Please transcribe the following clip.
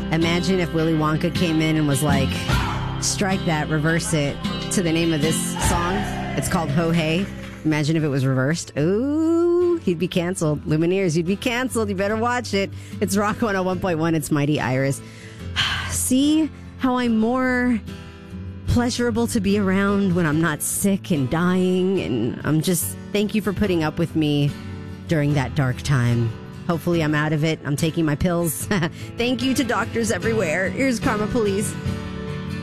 Imagine if Willy Wonka came in and was like, strike that, reverse it to the name of this song. It's called Ho Hey. Imagine if it was reversed. Ooh, he'd be canceled. Lumineers, you'd be canceled. You better watch it. It's Rock 101.1. It's Mighty Iris. See how I'm more pleasurable to be around when I'm not sick and dying. And I'm just, thank you for putting up with me during that dark time. Hopefully I'm out of it. I'm taking my pills. Thank you to doctors everywhere. Here's Karma Police.